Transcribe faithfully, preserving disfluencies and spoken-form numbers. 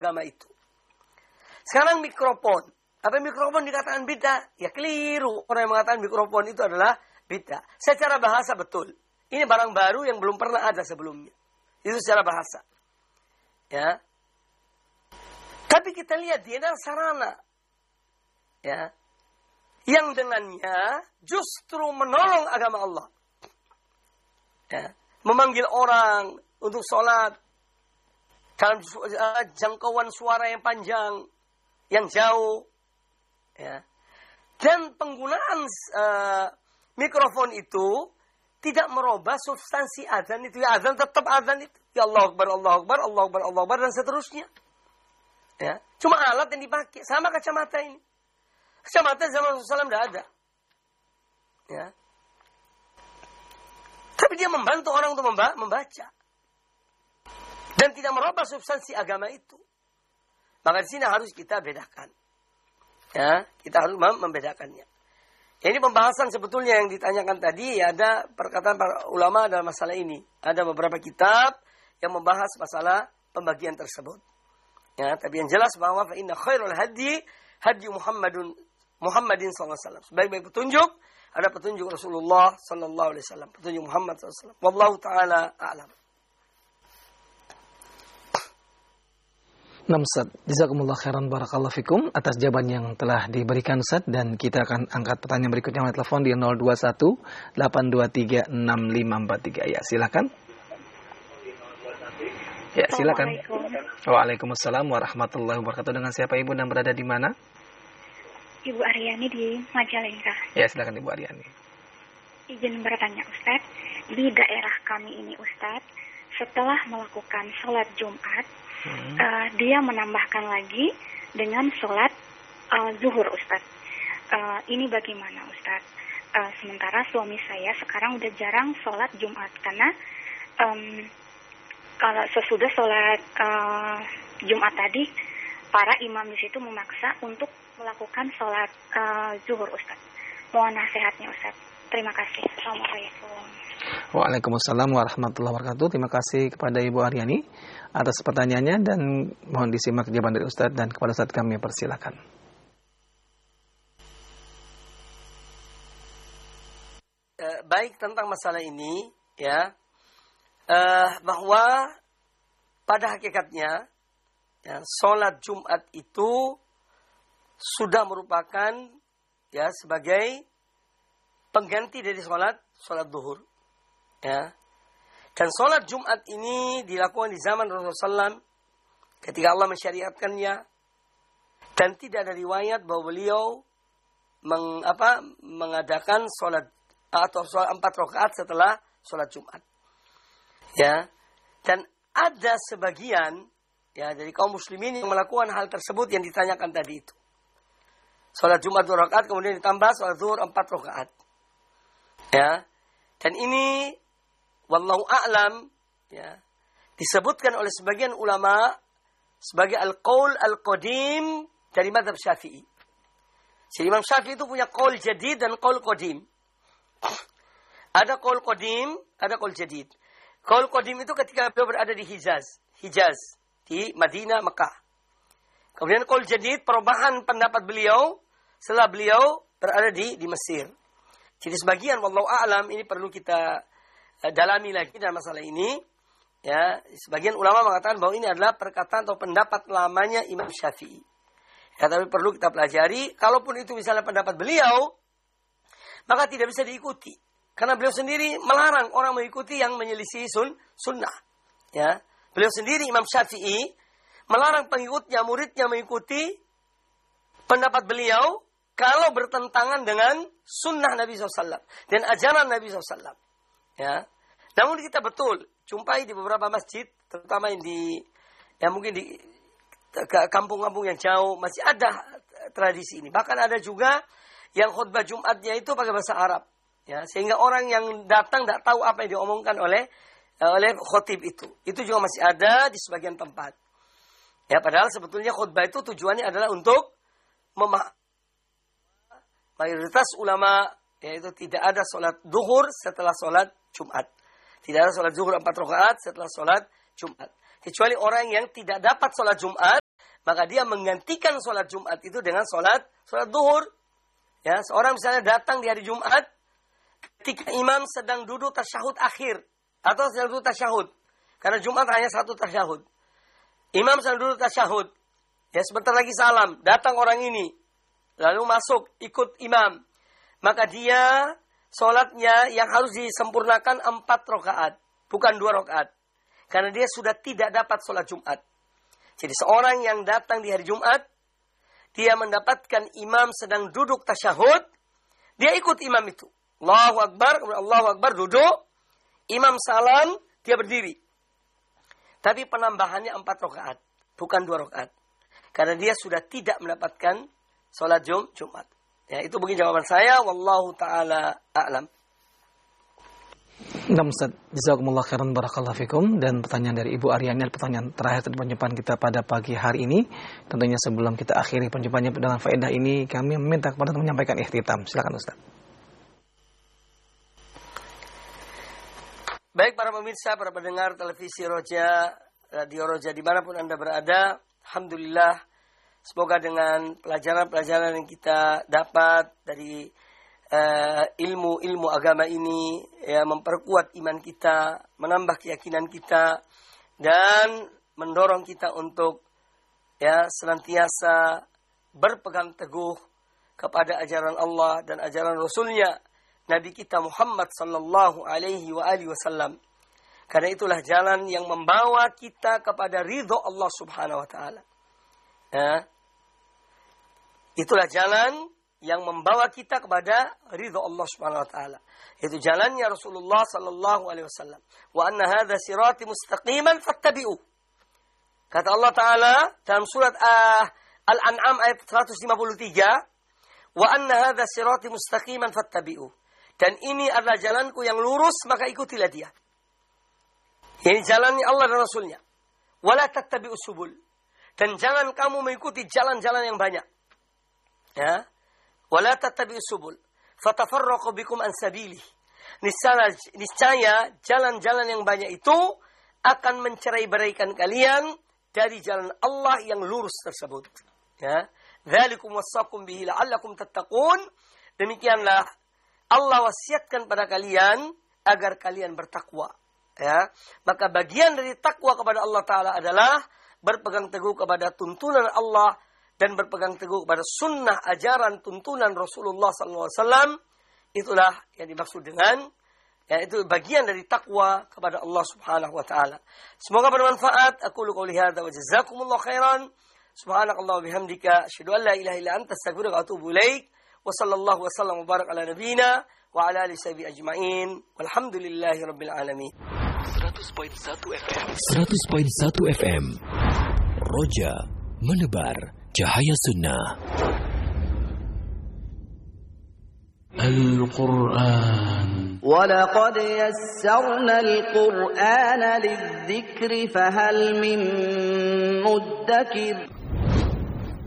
agama itu. Sekarang mikrofon. Apa mikrofon dikatakan bid'ah? Ya keliru. Orang yang mengatakan mikrofon itu adalah bid'ah. Secara bahasa betul. Ini barang baru yang belum pernah ada sebelumnya. Itu secara bahasa. Ya. Tapi kita lihat dia adalah sarana. Ya. Yang dengannya justru menolong agama Allah. Ya. Memanggil orang untuk sholat dalam jangkauan suara yang panjang, yang jauh. Ya. Dan penggunaan uh, mikrofon itu tidak merubah substansi azan itu. Ya, azan tetap azan itu. Ya Allah Akbar, Allah Akbar, Allah Akbar, Allah Akbar, dan seterusnya. Ya. Cuma alat yang dipakai. Sama kacamata ini. Kacamata zaman Rasulullah shallallahu alaihi wasallam tidak ada. Ya. Tapi dia membantu orang untuk membaca. Dan tidak merubah substansi agama itu. Maka di sini harus kita bedakan. Ya, kita harus membedakannya. Ini pembahasan sebetulnya yang ditanyakan tadi, ya ada perkataan para ulama dalam masalah ini. Ada beberapa kitab yang membahas masalah pembagian tersebut. Ya, tapi yang jelas bahwa fa inna khairul hadi hadi Muhammadun Muhammadin sallallahu alaihi wasallam. Sebaik-baik petunjuk ada petunjuk Rasulullah sallallahu alaihi wasallam, petunjuk Muhammad sallallahu alaihi wasallam. Wallahu taala a'lam. Nah, Ustaz, jazakumullah khairan barakallahu fikum atas jawaban yang telah diberikan Ustaz, dan kita akan angkat pertanyaan berikutnya oleh telepon di nol dua satu delapan dua tiga enam lima empat tiga. Ya, silakan. Ya, silakan. Waalaikumsalam warahmatullahi wabarakatuh. Dengan siapa Ibu dan berada di mana? Ibu Aryani di Majalengka. Ya, silakan Ibu Aryani. Izin bertanya Ustaz, di daerah kami ini Ustaz, setelah melakukan sholat Jumat, Hmm. Uh, dia menambahkan lagi dengan sholat uh, zuhur Ustaz. Uh, ini bagaimana Ustaz? Uh, sementara suami saya sekarang udah jarang sholat Jumat karena um, kalau sesudah sholat uh, Jumat tadi para imam di situ memaksa untuk melakukan sholat uh, zuhur Ustaz. Mohon nasihatnya Ustaz. Terima kasih. Assalamualaikum. Waalaikumsalam warahmatullahi wabarakatuh. Terima kasih kepada Ibu Aryani atas pertanyaannya, dan mohon disimak jawaban dari Ustadz, dan kepada Ustadz kami persilakan. Uh, baik, tentang masalah ini ya, uh, bahwa pada hakikatnya ya, sholat Jumat itu sudah merupakan ya sebagai pengganti dari sholat sholat zuhur. Ya. Dan sholat Jumat ini dilakukan di zaman Rasulullah shallallahu alaihi wasallam ketika Allah mensyariatkannya, dan tidak ada riwayat bahwa beliau meng, apa, mengadakan sholat atau sholat empat rakaat setelah sholat Jumat. Ya. Dan ada sebagian ya dari kaum muslimin yang melakukan hal tersebut yang ditanyakan tadi itu. Sholat Jumat dua rakaat kemudian ditambah sholat zuhur empat rakaat. Ya. Dan ini wallahu a'lam ya, disebutkan oleh sebagian ulama sebagai al-qaul al-qadim dari mazhab Syafi'i. Jadi Imam Syafi'i itu punya qaul jadid dan qaul qadim. Ada qaul qadim, ada qaul jadid. Qaul qadim itu ketika beliau berada di Hijaz, Hijaz di Madinah, Mekah. Kemudian qaul jadid perubahan pendapat beliau setelah beliau berada di di Mesir. Jadi sebagian wallahu a'lam ini perlu kita dalami lagi dalam masalah ini. Ya, sebagian ulama mengatakan bahwa ini adalah perkataan atau pendapat lamanya Imam Syafi'i. Ya, tapi perlu kita pelajari. Kalaupun itu misalnya pendapat beliau, maka tidak bisa diikuti. Karena beliau sendiri melarang orang mengikuti yang menyelisih sun, sunnah. Ya, beliau sendiri Imam Syafi'i melarang pengikutnya, muridnya mengikuti pendapat beliau kalau bertentangan dengan sunnah Nabi shallallahu alaihi wasallam dan ajaran Nabi shallallahu alaihi wasallam. Ya. Namun kita betul jumpai di beberapa masjid, terutama yang di yang mungkin di kampung-kampung yang jauh masih ada tradisi ini. Bahkan ada juga yang khutbah Jumatnya itu pakai bahasa Arab. Ya, sehingga orang yang datang tidak tahu apa yang diomongkan oleh oleh khotib itu. Itu juga masih ada di sebagian tempat. Ya, padahal sebetulnya khutbah itu tujuannya adalah untuk memahami. Mayoritas ulama yaitu tidak ada sholat duhur setelah sholat Jumat. Tidak ada sholat zuhur empat rakaat setelah sholat Jumat. Kecuali orang yang tidak dapat sholat Jumat maka dia menggantikan sholat Jumat itu dengan sholat sholat duhur. Ya, seorang misalnya datang di hari Jumat ketika imam sedang duduk tasyahud akhir atau sedang duduk tasyahud. Karena Jumat hanya satu tasyahud. Imam sedang duduk tasyahud. Ya, sebentar lagi salam, datang orang ini. Lalu masuk ikut imam. Maka dia sholatnya yang harus disempurnakan empat rakaat, bukan dua rakaat. Karena dia sudah tidak dapat sholat Jumat. Jadi seorang yang datang di hari Jumat, dia mendapatkan imam sedang duduk tasyahud, dia ikut imam itu. Allahu Akbar, Allahu Akbar, duduk. Imam salam, dia berdiri. Tapi penambahannya empat rakaat, bukan dua rakaat. Karena dia sudah tidak mendapatkan sholat Jum, Jumat. Ya, itu begini jawaban saya. Wallahu ta'ala a'lam. Nah, Ustaz, jazakumullah khairan barakallahu fikum. Dan pertanyaan dari Ibu Aryani, pertanyaan terakhir dari perjumpaan kita pada pagi hari ini. Tentunya sebelum kita akhiri perjumpaannya dengan faedah ini, kami meminta kepada menyampaikan ikhtitam. Silakan Ustaz. Baik para pemirsa, para pendengar televisi Roja, radio Roja dimanapun Anda berada, alhamdulillah, semoga dengan pelajaran-pelajaran yang kita dapat dari uh, ilmu-ilmu agama ini, ya, memperkuat iman kita, menambah keyakinan kita, dan mendorong kita untuk ya senantiasa berpegang teguh kepada ajaran Allah dan ajaran Rasulnya, Nabi kita Muhammad sallallahu alaihi wa alihi wasallam. Karena itulah jalan yang membawa kita kepada ridho Allah subhanahu wa ta'ala. Ya. Itulah jalan yang membawa kita kepada ridho Allah subhanahu wa ta'ala. Itu jalannya Rasulullah sallallahu alaihi wasallam. Wa anna hadha sirati mustaqiman fattabi'u. Kata Allah Ta'ala dalam surat uh, Al-An'am ayat seratus lima puluh tiga. Wa anna hadha sirati mustaqiman fattabi'u. Dan ini adalah jalanku yang lurus, maka ikutilah dia. Ini jalannya Allah dan Rasulnya. Wala tattabi'us subul. Dan jangan kamu mengikuti jalan-jalan yang banyak. Ya. Wala tattabi'us subul. Fatafarraqu bikum an sabilih. Niscaya, niscaya jalan-jalan yang banyak itu akan mencerai-beraikan kalian dari jalan Allah yang lurus tersebut. Ya. Dzalikum wassakum bihi la'allakum tattaqun. Demikianlah Allah wasiatkan pada kalian agar kalian bertakwa. Ya, maka bagian dari takwa kepada Allah Ta'ala adalah berpegang teguh kepada tuntunan Allah dan berpegang teguh kepada sunnah ajaran tuntunan Rasulullah sallallahu alaihi wasallam. Itulah yang dimaksud dengan, ya, itu bagian dari takwa kepada Allah Subhanahu wa Ta'ala. Semoga bermanfaat. Aku qouli hadza wa jazakumullahu khairan. Subhanakallah wa bihamdika asyhadu an la ilaha illa anta astaghfiruka wa atubu ilaik. Wa sallallahu wa sallam wa barak ala nabiyyina wa ala alihi sahbihi ajma'in. Walhamdulillahi rabbil alamin. seratus koma satu F M seratus koma satu F M Roja menebar cahaya sunnah. Al-Quran. وَلَقَدْ يَسَّرْنَا الْقُرْآنَ لِلذِّكْرِ فَهَلْ مِن مُّدَّكِرٍ